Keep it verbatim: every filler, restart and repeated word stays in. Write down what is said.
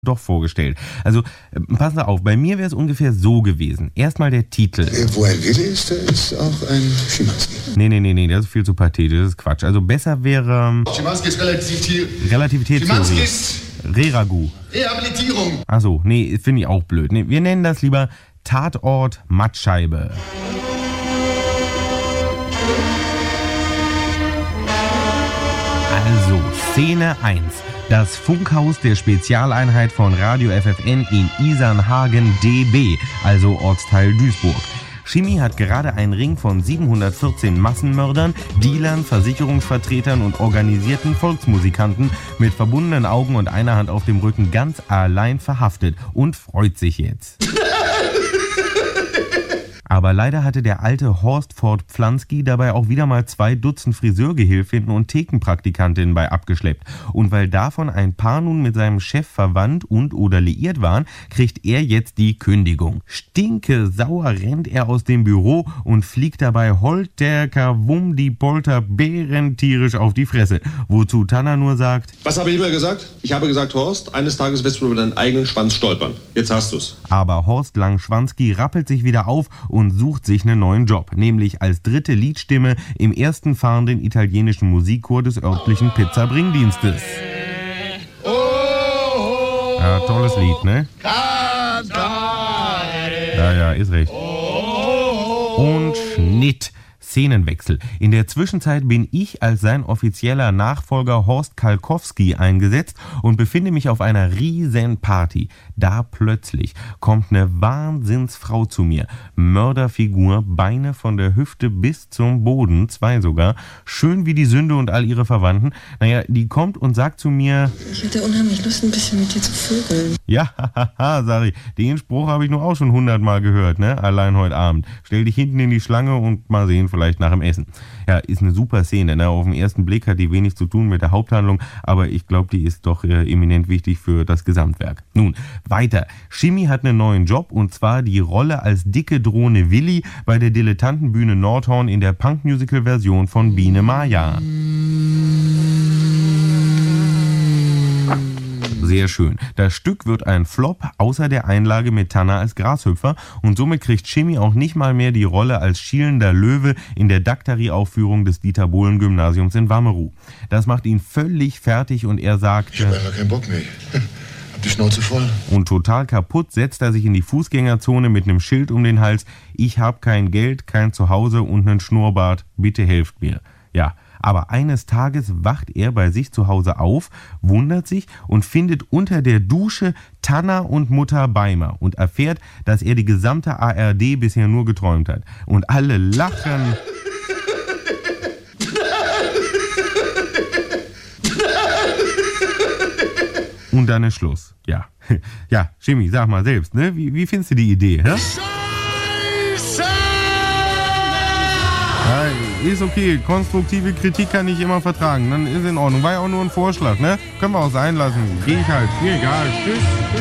doch vorgestellt. Also, äh, passen Sie auf, bei mir wäre es ungefähr so gewesen. Erstmal der Titel. Äh, wo ein Wille ist, da ist auch ein Schimanski. Nee, nee, nee, nee, das ist viel zu pathetisch, das ist Quatsch. Also besser wäre... Schimanski ist Relativität. Relativitätstheorie. Schimanski ist Re-Ragout. Rehabilitierung. Achso, nee, finde ich auch blöd. Nee, wir nennen das lieber Tatort Mattscheibe. Also, Szene eins. Das Funkhaus der Spezialeinheit von Radio F F N in Isernhagen D B, also Ortsteil Duisburg. Schimi hat gerade einen Ring von siebenhundertvierzehn Massenmördern, Dealern, Versicherungsvertretern und organisierten Volksmusikanten mit verbundenen Augen und einer Hand auf dem Rücken ganz allein verhaftet und freut sich jetzt. Aber leider hatte der alte Horst Ford Pflanzky dabei auch wieder mal zwei Dutzend Friseurgehilfinnen und Thekenpraktikantinnen bei abgeschleppt. Und weil davon ein paar nun mit seinem Chef verwandt und oder liiert waren, kriegt er jetzt die Kündigung. Stinke sauer rennt er aus dem Büro und fliegt dabei holter kawum die Polter bärentierisch auf die Fresse. Wozu Tanner nur sagt: Was habe ich immer gesagt? Ich habe gesagt, Horst, eines Tages wirst du über deinen eigenen Schwanz stolpern. Jetzt hast du's. Aber Horst Langschwanzky rappelt sich wieder auf und sucht sich einen neuen Job, nämlich als dritte Liedstimme im ersten fahrenden italienischen Musikchor des örtlichen Pizza-Bringdienstes. Ja, tolles Lied, ne? Ja, ja, ist recht. Und Schnitt. Szenenwechsel. In der Zwischenzeit bin ich als sein offizieller Nachfolger Horst Kalkowski eingesetzt und befinde mich auf einer riesen Party. Da plötzlich kommt eine Wahnsinnsfrau zu mir. Mörderfigur, Beine von der Hüfte bis zum Boden, zwei sogar. Schön wie die Sünde und all ihre Verwandten. Naja, die kommt und sagt zu mir: Ich hätte unheimlich Lust, ein bisschen mit dir zu vögeln. Ja, haha, sag ich. Den Spruch habe ich nur auch schon hundertmal gehört, ne? Allein heute Abend. Stell dich hinten in die Schlange und mal sehen, vielleicht nach dem Essen. Ja, ist eine super Szene, ne? Auf den ersten Blick hat die wenig zu tun mit der Haupthandlung, aber ich glaube, die ist doch äh, eminent wichtig für das Gesamtwerk. Nun, weiter. Schimi hat einen neuen Job und zwar die Rolle als dicke Drohne Willi bei der Dilettantenbühne Nordhorn in der Punk-Musical-Version von Biene Maya. Sehr schön. Das Stück wird ein Flop, außer der Einlage mit Tanner als Grashüpfer, und somit kriegt Schimi auch nicht mal mehr die Rolle als schielender Löwe in der Daktari-Aufführung des Dieter-Bohlen-Gymnasiums in Wammeruh. Das macht ihn völlig fertig und er sagt: Ich habe einfach keinen Bock mehr. Hab die Schnauze voll. Und total kaputt setzt er sich in die Fußgängerzone mit einem Schild um den Hals: Ich hab kein Geld, kein Zuhause und nen Schnurrbart, bitte helft mir. Ja, aber eines Tages wacht er bei sich zu Hause auf, wundert sich und findet unter der Dusche Tanner und Mutter Beimer und erfährt, dass er die gesamte A R D bisher nur geträumt hat. Und alle lachen. Und dann ist Schluss. Ja, ja, Schimi, sag mal selbst, ne? Wie, wie findest du die Idee, hä? Ja, ist okay, konstruktive Kritik kann ich immer vertragen, dann ist in Ordnung. War ja auch nur ein Vorschlag, ne? Können wir auch sein lassen. Geh ich halt, mir egal. Tschüss.